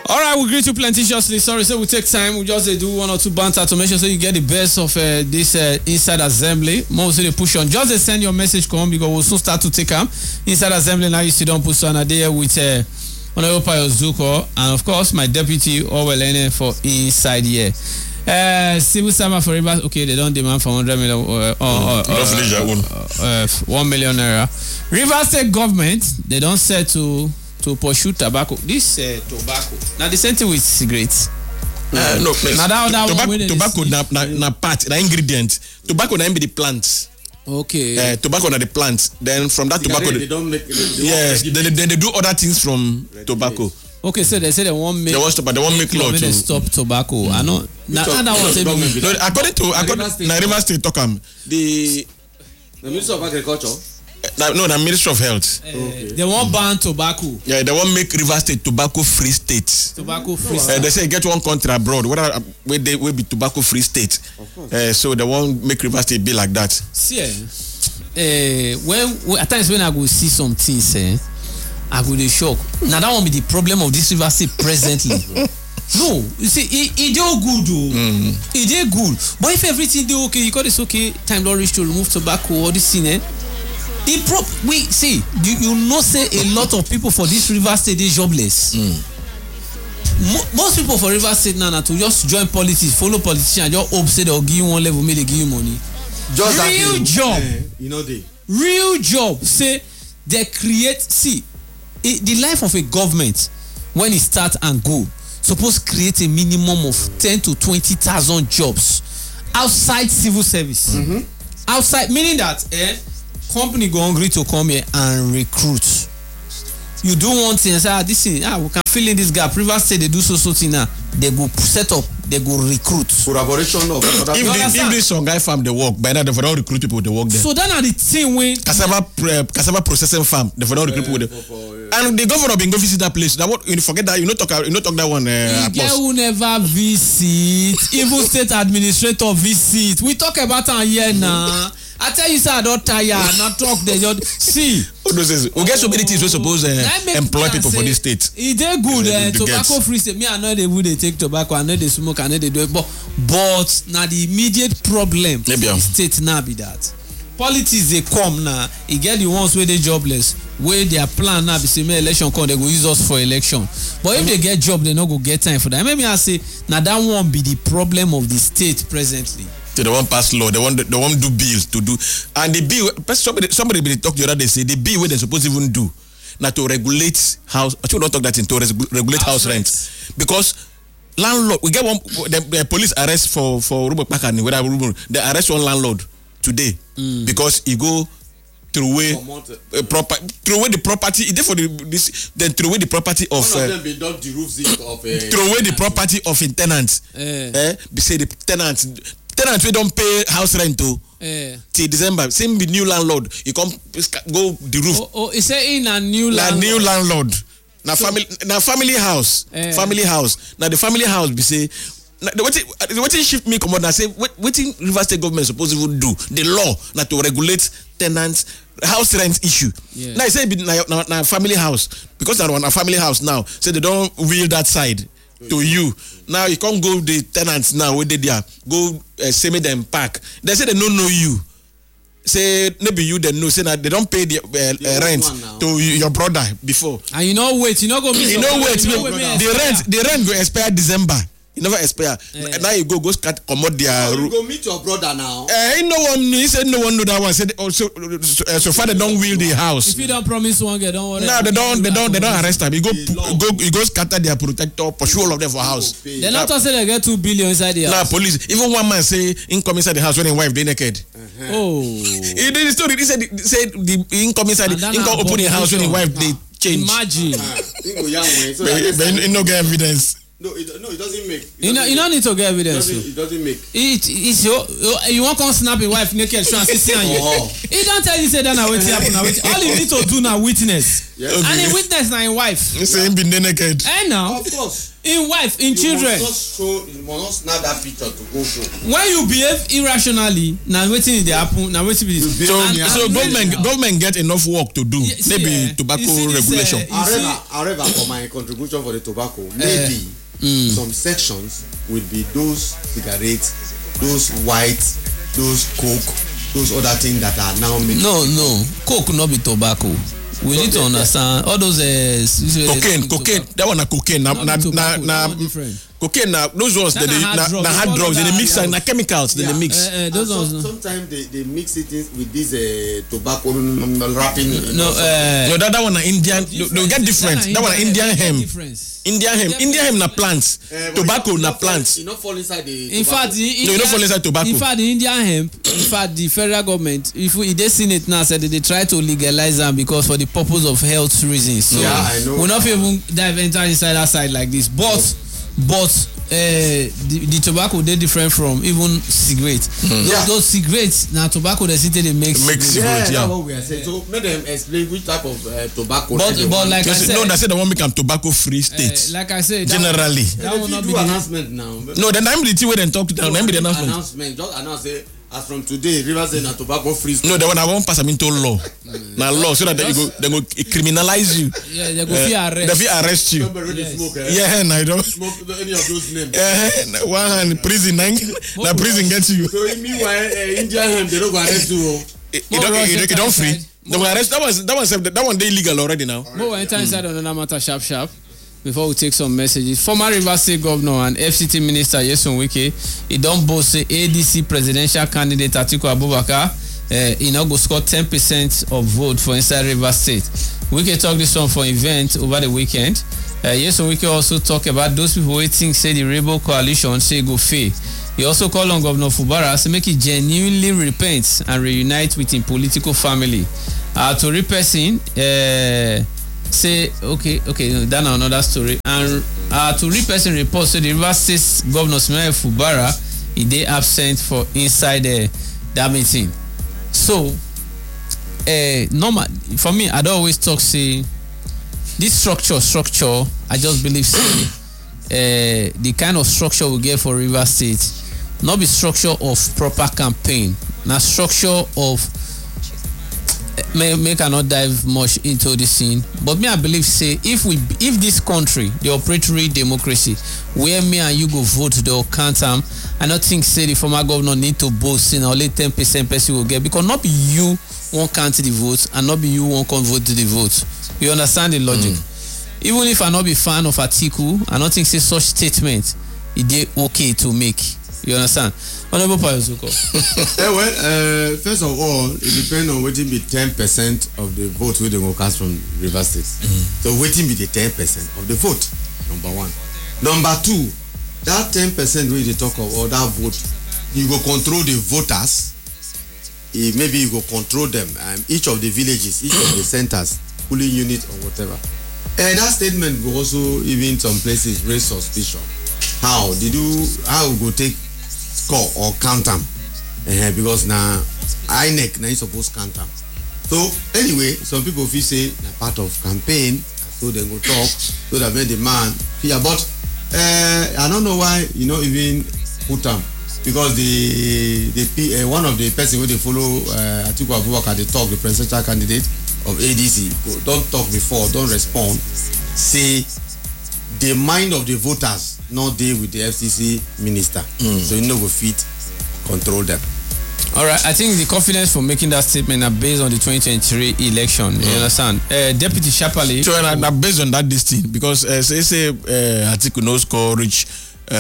All right, we greet you plenteously. Sorry, so we take time. We just do one or two banter to make sure so you get the best of this inside assembly. Mostly they push on. Just send your message come because we'll soon start to take them inside assembly. Now you see don't put on a day with Honorable Payo Zuko and of course my deputy Owelene for inside here. Civil servant for Rivers. Okay, they don't demand for 100 million. 1 million naira. Rivers State government they don't say to pursue tobacco. This tobacco. Now the same thing with cigarettes. No, now tobacco na part, na ingredient. Tobacco na be the plants. Okay. Tobacco na the plants. Then from that tobacco, they don't make. They do other things from tobacco. Okay, so they say they won't make. They won't make law to stop tobacco. I know. According to Rivers State Tokam, the Minister of Agriculture. The Ministry of Health. Okay. They won't ban tobacco. Yeah, they won't make Rivers State tobacco-free state. Tobacco-free state. They say get one country abroad where they will be tobacco-free state. So they won't make Rivers State be like that. See, when at times when I go see some things, I go dey shock. Now that won't be the problem of this Rivers State presently. No, you see, it do good though. It do good. But if everything do okay, you got this okay, time don't reach to remove tobacco or this thing, we see you know say a lot of people for this Rivers State they jobless. Most people for Rivers State now to just join politics, follow politicians, just hope say they'll give you one level, maybe they give you money. Just real job, you know they real job. Say they create. See, the life of a government when it start and go suppose create a minimum of 10 to 20,000 jobs outside civil service. Outside meaning that company go hungry to come here and recruit. You do one thing and say this thing we can fill in this gap. Rivers State they do so thing now. They go set up, they go recruit. Collaboration of if this some guy farm they work, by now they for not recruit people they work there. So then are the thing when cassava processing farm, they for not recruit people there. And the governor been go visit that place. That what you forget that you not talk that one. Guy who never visit, even state administrator visit. We talk about a year now. I tell you, sir, I don't tire. Not talk. They just see. We get so many things we suppose employ people for this state. It they good. Tobacco free state. Me, I know they would take tobacco. I know they smoke. I know they do it. But now the immediate problem for the state now be that politics they come now. You get the ones where they jobless. Where their plan now be say me election come they go use us for election. But if they get job, they not go get time for that. Maybe I say now that won't be the problem of the state presently. So they won't pass law. They won't do bills to do. And the bill, somebody talk the other day say the bill where they supposed to even do now to regulate house. I should not talk that in to regulate house rent because landlord we get one the police arrest for Robert Pakani whether they arrest one landlord today because he go throw away the property. Therefore, then throw away the property of. One of them be done the roofs of. Throw away the property of a tenant. Be say the tenants we don't pay house rent to till December. Same with new landlord. You come go the roof. Oh, is it in a new landlord? New landlord. Now family house. Family house. Now the family house be say. What shift me come on and say what Rivers State government supposed to do the law not to regulate tenants house rent issue. Now I say now family house because they're on a family house now so they don't wheel that side to you. Now you can't go the tenants now where they there go say me them pack. They say they don't know you. Say maybe you they know say that they don't pay the rent to your brother before. And you know wait you know go meet the rent go expire December. You never expire. Now you go commode their. You go meet your brother now. He said no one know that one. Said also so far they don't wheel the house. If you don't promise one girl, don't worry. No, they don't arrest them. You go scatter their protector, pursue all of them for house. They not say they get 2 billion inside the house. Now police, even one man say income inside the house when his wife they naked. Oh. He did the story. He said the income inside the income open the house when his wife they change. Imagine. But no get evidence. No, it doesn't make. You don't need to get evidence. It doesn't make. It's you want to snap your wife naked, try and see you. He don't tell you say that now waiting happen now. All you need to do now witness. Yes. Okay. And a witness na him wife. You say him be naked. Now, Of course. him wife, him children. You must not snap that picture to go show. When you behave irrationally, na wetin dey happen, na wetin be this. So government get enough work to do. Maybe tobacco regulation. However, for my contribution for the tobacco, maybe some sections will be those cigarettes, those white, those coke, those other things that are now making. No, coke no be tobacco. We need to understand all those cocaine. That one na cocaine. Na cocaine. Na those ones that na hard drugs. They mix na chemicals. They mix. Those ones. Sometimes they mix it with this tobacco wrapping. No, that one na Indian. They get different. That one na Indian hemp. Indian hemp na plants. Tobacco na plants. You not fall inside the. In fact, you don't fall inside tobacco. In fact, the Indian hemp. In fact, the federal government, if they Senate now said they try to legalize them because for the purpose of health reasons. So I know. we're not even dive inside that side like this. But the tobacco they different from even cigarettes. Those cigarettes now tobacco they say they make cigarettes. That's what we are saying. So let them explain which type of tobacco. But like I said, no, they said they want make them tobacco free state. Like I said, generally. That will not be announcement now. No, then I'm the thing where they talk down. I'm the announcement. Just announce it. As from today, Rivers State na tobacco free state. No, they want pass them into law. Now law so that they go criminalize you. Yeah, they go arrest. They arrest you. Smoke, Yeah, I don't smoke any of those names. One hand prison, na prison gets you. So meanwhile, Indian hemp they don't go arrest you. You don't free. They will arrest. That one they illegal already now. But we enter inside on another matter sharp. Before we take some messages, former Rivers State Governor and FCT Minister Nyesom Wike, he don boast say ADC presidential candidate Atiku Abubakar, he now go score 10% of vote for inside Rivers State. Wike talk this one for event over the weekend. Nyesom Wike also talk about those people who think say the Rainbow Coalition say go fail. He also call on Governor Fubara to make he genuinely repent and reunite with him political family. Tori person, say okay that na another story. And to person report say the Rivers State Governor Simeon Fubara he dey absent for inside that meeting. So normal for me, I don always talk say this structure I just believe say the kind of structure we get for Rivers State not be structure of proper campaign, na structure of make I not dive much into the scene, but me I believe say if this country dey operate real democracy where me and you go vote they'll count am, I not think say the former governor need to boast say na only 10% person will get, because not be you won't count the vote and not be you won't convert to the vote. You understand the logic? Even if I not be fan of Atiku, I don't think say such statement it dey okay to make. You understand? Honorable Payozuko. First of all, it depends on wetin be 10% of the vote wey they go cast from Rivers State. So wetin be the 10% of the vote? Number one. Number two, that 10% wey they talk of or that vote, you go control the voters. Maybe you go control them. Each of the villages, each of the centers, polling unit or whatever. That statement go also even some places raise suspicion. How we go take score or count them? Because now INEC now you suppose count them. So anyway, some people feel say na part of campaign, so they go talk so that when the man fear. But I don't know why even put them, because the one of the person who they follow Atiku Abubakar they talk, the presidential candidate of ADC, don't talk before, don't respond, say the mind of the voters not there with the FCC minister, so you know go fit control them. All right, I think the confidence for making that statement are based on the 2023 election. You understand? Deputy Shapali. So based on that thing, because say Atiku no score reach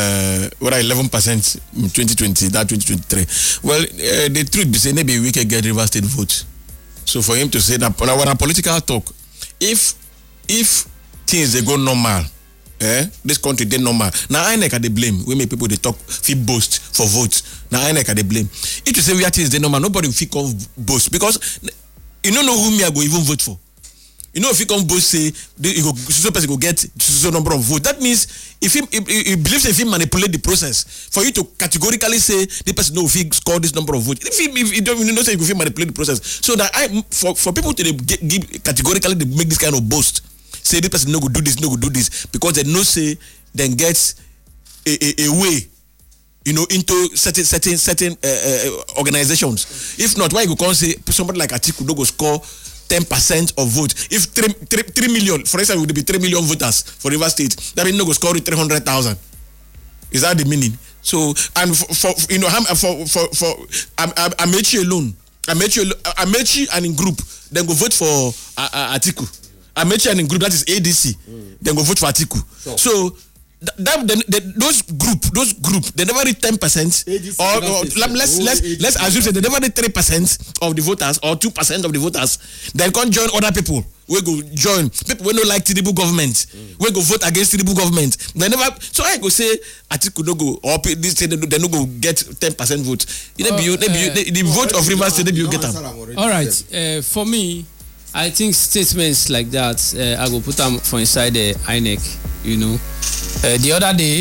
11% in 2020, that 2023. Well, the truth be say maybe we can get Rivers State vote. So for him to say that when a political talk, if things they go normal, this country they normal. Now INEC are the blame. We make people they talk feel boast for votes. Now INEC are the blame. If you say we are things they normal, nobody will feel boast, because you don't know who me I go even vote for. You know, if you come both say so person go get so number of votes, that means if he believes if he manipulate the process, for you to categorically say the person know if he score this number of votes, if you don't say if he manipulate the process, so that for people to give categorically they make this kind of boast, say this person no go do this because they know say then gets a way, you know, into certain organizations. If not, why you go say somebody like Atiku no go score 10% of vote. If 3 million, for instance, would be 3 million voters for Rivers State, that means no go score 300,000. Is that the meaning? So, and for you know, for Amechi alone, Amechi and in group, then go vote for Atiku. Amechi and in group, that is ADC, then go vote for Atiku. Sure. So. Those group they never reach 10% or let's assume that they never reach 3% of the voters or 2% of the voters. Then can't join other people. We go join people we don't like Tinubu government. We go vote against Tinubu government. They never. So I go say Atiku no go or this they no go get 10% vote. The vote of Rivers State you get them. All right. For me, I think statements like that I go put them for inside the INEC. You know. The other day,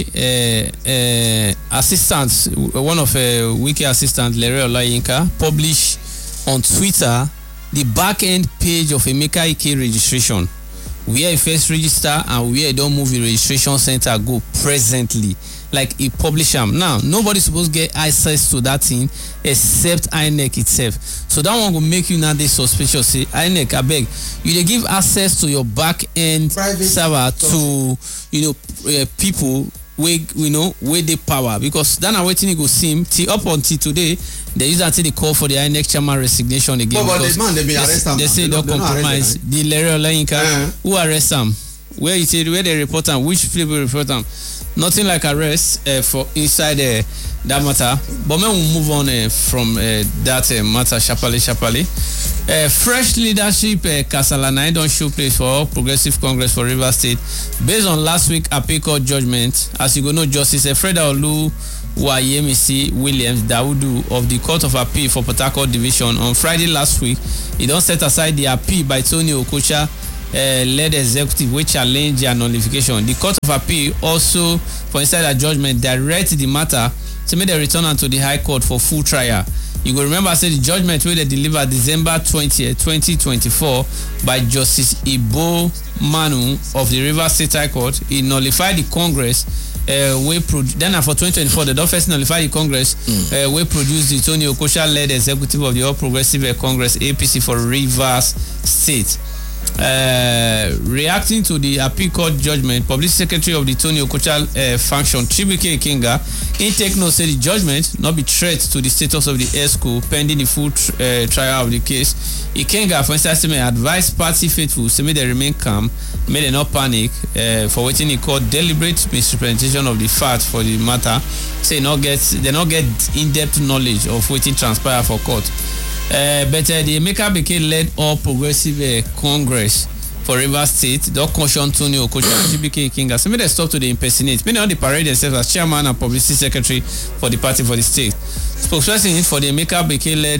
one of Wiki assistants, Lere Olayinka, published on Twitter the back-end page of Emeka Ike registration, where he first register and where he don't move the registration center go presently. Like he publish them. Now, nobody's supposed to get access to that thing except INEC itself. So that one will make you now this suspicious. Say, INEC, I beg, you they give access to your back-end server to, you know, people where they power, because then I waiting to go see him till up until today. They use until they call for the INEC chairman resignation again. But the man, they say they'll compromise the Lere Olayinka. Who arrest them? Where you say where they report them? Which people report them? Nothing like arrest for inside that matter. But when we move on from that matter, Shapali. Fresh leadership Kasala don't show place for Progressive Congress for Rivers State based on last week appeal court judgment. As you go know, Justice Freda Olu Wayemisi Williams Daudu of the Court of Appeal for Port Harcourt Division on Friday last week, he don't set aside the appeal by Tony Okocha led executive which challenged their nullification. The Court of Appeal also, for inside that judgment, directed the matter to make the return to the High Court for full trial. You go remember, I said the judgment wey they delivered December 20th, 2024 by Justice Ibo Manu of the Rivers State High Court. He nullified the Congress then for 2024 they don't first nullify the Congress we produced the Tony Okocha led executive of the All Progressive Congress APC for Rivers State. Reacting to the appeal court judgment, Public Secretary of the Tony Okocha function, Chibuike Ikenga, in take note say the judgment not be threat to the status of the ESCO pending the full trial of the case. Ikenga, for instance, may advise party faithful to make they remain calm, may they not panic for waiting in court deliberate misrepresentation of the fact for the matter. Say they not get in-depth knowledge of waiting transpire for court. But the Emeka Beke led All Progressive Congress for Rivers State don't caution Tony Okocha and Chibuike Ikenga. So may they stop to the impersonate. Many on the parade themselves as chairman and publicity secretary for the party for the state. Spokesperson for the Emeka Beke led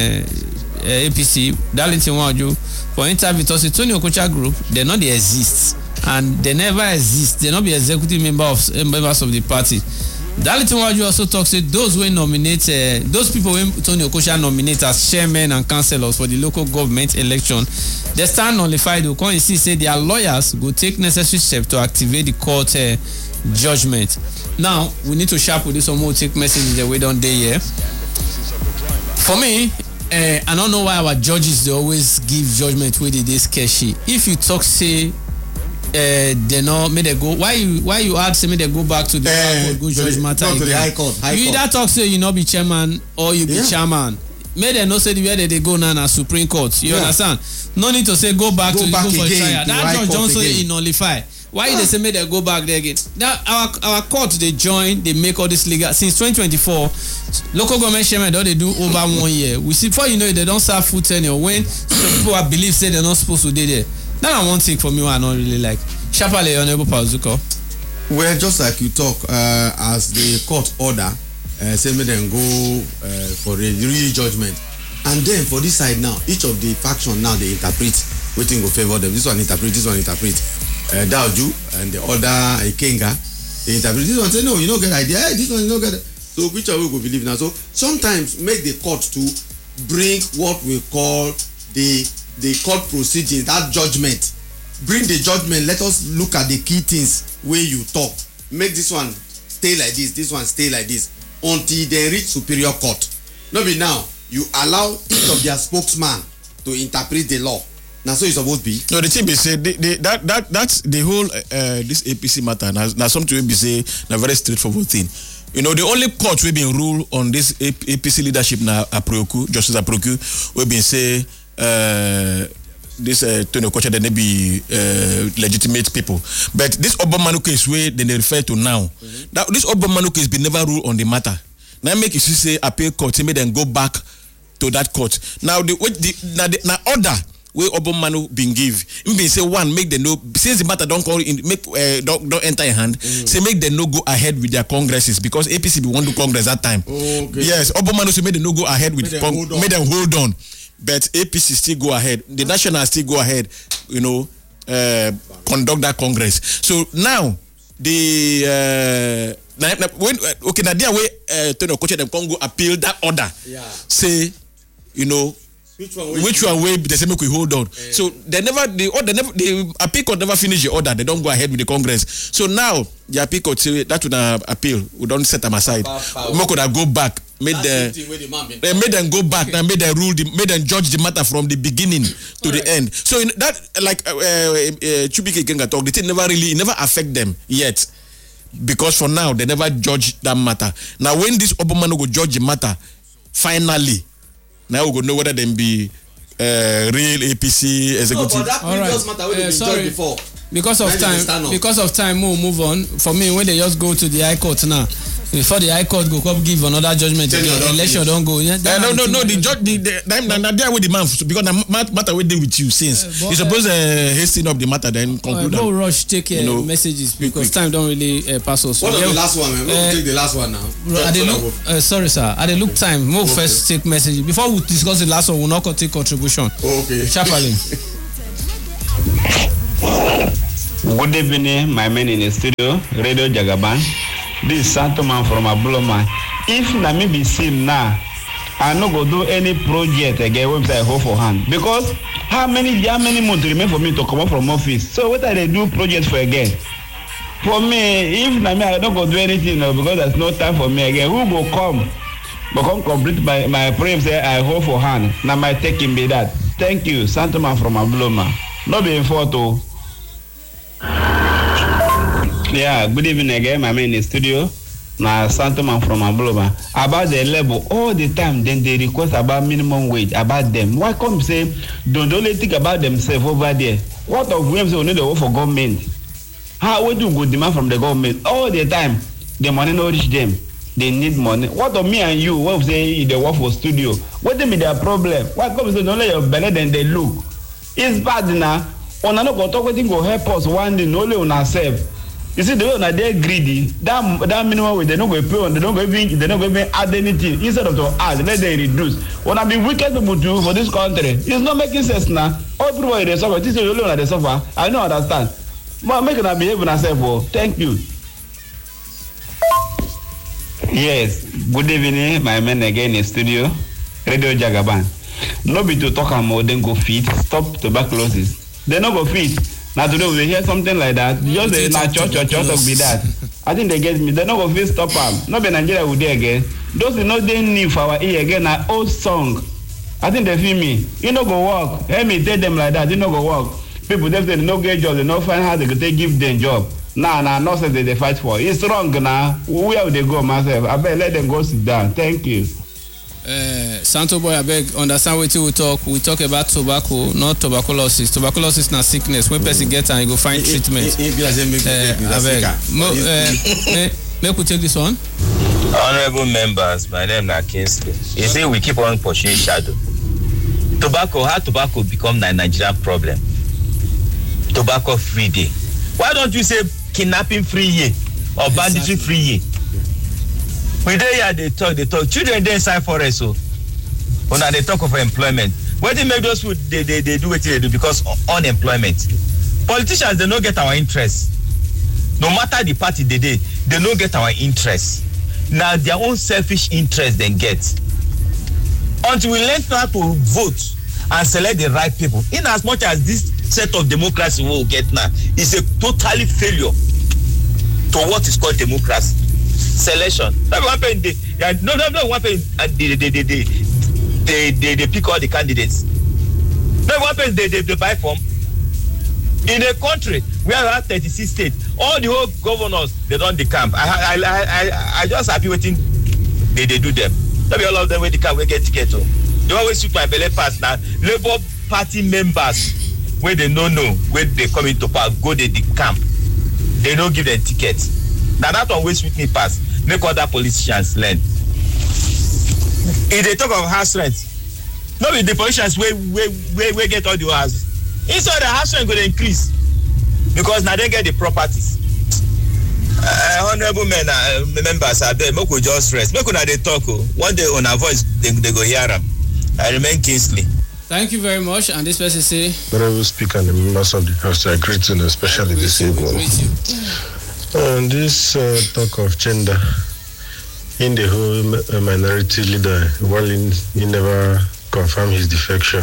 APC, Darlington Waju, for interview to say Tony Okocha group, they not they exist and they never exist. They not be executive members of the party. Darlington Waju also talks say those who nominate those people when Tony Okocha nominate as chairmen and councillors for the local government election, they stand nullified. They come insist say their lawyers go take necessary steps to activate the court judgment. Now we need to sharp with this one more take messages that we don't day here. For me, I don't know why our judges they always give judgment where they sketchy. If you talk say they know may they go why you add say may they go back to the High Court go judge matter again. The High Court. You either talk say you not be chairman or you be chairman. May they not say the way that they go now na Supreme Court. You understand? No need to say go back to go for trial. That judge don't say he nullify. Why they say may they go back there again? Now our court they join, they make all this legal since 2024. Local government chairman don't they do over 1 year. We see before you know it, they don't serve full tenure when some people are believe say they're not supposed to do there. That I one thing for me what I don't really like. Shapali, Honorable Pazuko. Well, just like you talk, as the court order, say me then go for a re-judgment. And then for this side now, each of the faction now they interpret waiting go favor them. This one interpret. Daoju and the other Ikenga, they interpret. This one say no, you don't get idea. Hey, this one you don't get it. So which one we go believe now? So sometimes make the court to bring what we call the court proceedings, that judgment. Bring the judgment. Let us look at the key things where you talk. Make this one stay like this one stay like this until they reach superior court. No be now you allow each of their spokesman to interpret the law. Now so it's supposed to be. No, the thing be say that's the whole this APC matter. Now something will be say a very straightforward thing. You know, the only court we been rule on this APC leadership now Aprioku, Justice Aprioku, we been say this Tony Okocha they be legitimate people. But this Obamanu case where they refer to now, that this Obamanu case been never ruled on the matter. Now make you say appeal court, he made them go back to that court. Now the order where Obamanu been give, him been say one make them know since the matter don't call in make don't enter your hand. Say make them no go ahead with their congresses because APC be want to Congress that time. Okay. Yes, Obamanu say make them no go ahead with make them hold on. But APC still go ahead. The National still go ahead, you know, conduct that Congress. So now the when now there way Tony Okocha them can go appeal that order. Yeah. Say, you know, which one way they say make we hold on. So the appeal court never finish the order. They don't go ahead with the Congress. So now the appeal court say that would appeal. We don't set them aside. We could have go back. Made them go back and made them judge the matter from the beginning to the end. So in that like Chubike Ikenga talk, the thing never affect them yet. Because for now they never judge that matter. Now when this Obama go judge the matter, finally, now we go know whether them be real APC executive. No, but that previous matter we been judged before. Because of time, we'll move on. For me, when they just go to the High Court now, before the High Court go come give another judgment, election don't go. Yeah, no. The judge, now there with the man because the matter we deal with you since. You suppose hasten up the matter then conclude. No rush, take messages because time don't really pass us. What of the last one, man? We'll take the last one now. Sorry, sir. At the look time, we'll first take messages before we discuss the last one. We'll not take contribution. Okay. Chaplain. Good evening, my men in the studio, Radio Jagaban. This is Santo Man from Abuloma. If na me be seen now, I no go do any project again when I hold for hand. Because how many months remain for me to come up from office? So what are they do project for again? For me, if na me I don't go do anything now because there's no time for me again. Who go come? But come complete my prayer say I hold for hand. Now my taking be that. Thank you, Santo Man from Abuloma. No be in photo. Yeah, good evening again, my man in the studio. Now, Santo Man from Abuloma. About the level, all the time, then they request about minimum wage, about them. Why come say, don't only think about themselves over there? What of them say we need to work for government? How would you go demand from the government? All the time, the money not reach them. They need money. What of me and you? What say they work for studio? What them be their problem? Why come say don't let your belly then they look? It's bad now. On no go talk wetin go help us one day, only on ourselves. You see the way una dey greedy, that minimum wage they no go pay on, they no go even add anything. Instead of to add, let them reduce. When I be wicked people do for this country, it's not making sense now. All people they suffer, this is only una they suffer. I don't understand. But make una behave on ourselves. Oh, thank you. Yes, good evening, my men again in studio, Radio Jagaban. No be to talk about then go feed, stop tuberculosis. They no go fit. Now today we hear something like that. Just they na church of be that. I think they get me. They no go fit stop am. No be Nigeria would there again. Those who know they need for our ear again na old song. I think they feel me. You no go work. Let me tell them like that. You no go work. People they say they no get job. They no find how they could give them job. Nah, nonsense they fight for. It's wrong now. Where would they go myself? I bet let them go sit down. Thank you. Santo boy, I beg understand what we talk. We talk about tobacco, not tuberculosis. Tuberculosis na sickness. When person gets and you go find treatment. Make we take this one. Honorable members, my name is Kingsley. You see, we keep on pursuing shadow. Tobacco, how tobacco become the Nigerian problem? Tobacco free day. Why don't you say kidnapping free year or banditry free year? We there here they talk. Children they inside forest so when they talk of employment. What they make those people they do what they do because of unemployment. Politicians they don't get our interest. No matter the party they don't get our interest. Now their own selfish interest they get. Until we learn how to vote and select the right people, in as much as this set of democracy we will get now is a totally failure to what is called democracy. Selection. Not one thing they pick all the candidates. Not one thing they buy from. In a country where we have 36 states, all the whole governors they don't decamp. I just happy waiting they do them. Maybe all of them where the camp we get ticket. They always shoot my belly pass now. Labour Party members where they don't know where they come into power go to the camp. They don't give them tickets. Now that one waste with me pass. Make other politicians learn. If they talk of house rent, no be the politicians we get all the houses. Inside the house rent going to increase because now they get the properties. Honorable members are there. Make we just rest. Make una they talk. One day on our voice they go hear them. I remain Kingsley. Thank you very much. And this person say, Honorable Speaker and the members of the House, I greet you, especially this evening. And this talk of gender in the whole minority leader, while he never confirmed his defection.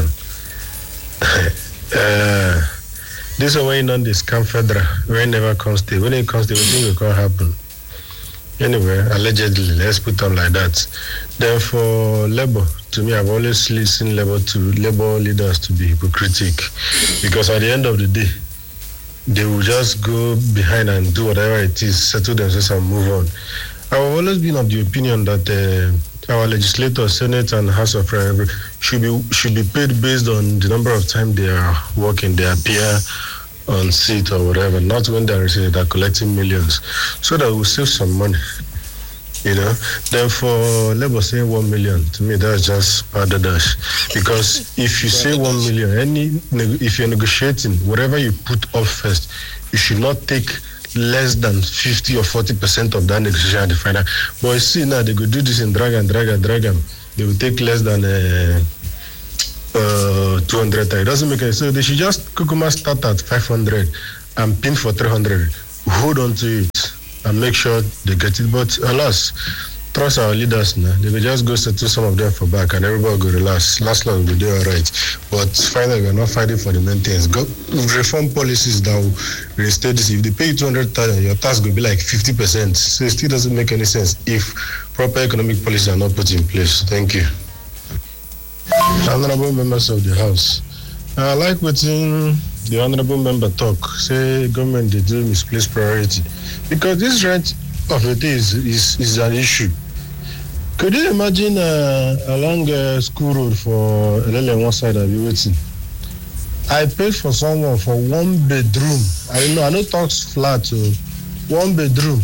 This is when on the scam federal, when it never comes to, when it comes to, we think it can happen. Anyway, allegedly, let's put them like that. Then for Labour, to me, I've always listened Labour leaders to be hypocritic, because at the end of the day, they will just go behind and do whatever it is, settle themselves and move on. I've always been of the opinion that our legislators, Senate and House of Representatives should be paid based on the number of time they are working, they appear on seat or whatever, not when they're collecting millions, so that we'll save some money. You know, then for Labour saying 1 million, to me that's just powder dash. Because if you say 1 million, if you're negotiating, whatever you put up first, you should not take less than 50 or 40% of that negotiation at the final. But you see now they go do this in drag them. They will take less than 200. It doesn't make any sense. So they should just Kukuma start at 500 and pin for 300. Hold on to it and make sure they get it. But alas, trust our leaders now. They will just go settle some of them for back and everybody will go relax. Last long we'll do all right. But finally, we're not fighting for the main things. Go reform policies that will reinstate this. If they pay you 200,000, your tax will be like 50%. So it still doesn't make any sense if proper economic policies are not put in place. Thank you. Honorable members of the House, I like what the honorable member talk. Say government they do misplaced priority, because this rent of it is an issue. Could you imagine along school road for LL one side I'll be waiting? I paid for someone for 1 bedroom. I know talks flat, 1 bedroom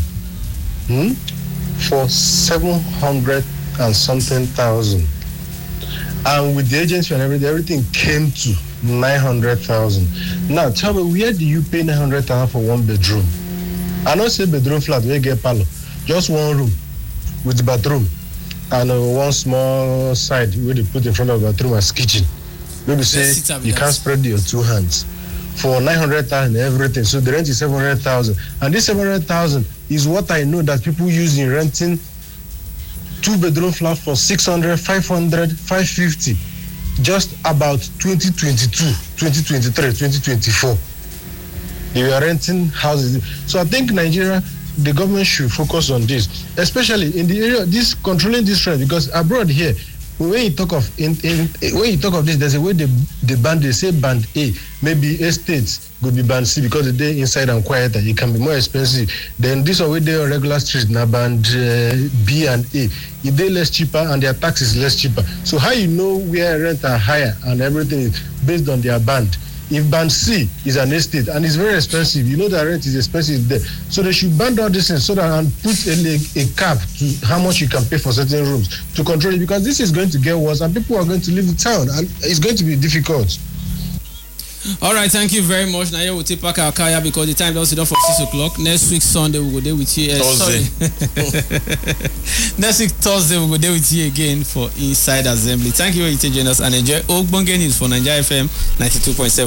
for 700 and something thousand. And with the agency and everything came to 900,000. Now tell me, where do you pay 900,000 for 1 bedroom? I don't say bedroom flat, we get palo. Just one room with the bathroom and one small side where they put in front of the bathroom as kitchen. Maybe say you can't spread your two hands for 900,000 everything. So the rent is 700,000, and this 700,000 is what I know that people use in renting 2-bedroom flat for 600, 500, 550. Just about 2022, 2023, 2024. You are renting houses. So I think Nigeria, the government should focus on this, especially in the area this controlling this trend, because abroad here, when you talk of this, there's a way they say band A, maybe estates could be band C because they're inside and quieter. It can be more expensive. Then this way they on regular streets now band B and A. If they less cheaper and their tax is less cheaper. So how you know where rent are higher and everything is based on their band? If band C is an estate and it's very expensive, you know that rent is expensive there. So they should ban all this things so that and put a cap to how much you can pay for certain rooms to control it, because this is going to get worse and people are going to leave the town and it's going to be difficult. All right, thank you very much. Now we'll take back our car because the time doesn't for 6 o'clock. Next week Sunday we'll go there with you. Thursday. Next week Thursday we'll go there with you again for Inside Assembly. Thank you for joining us and enjoy Ogbonge News for Nigeria FM 92.7.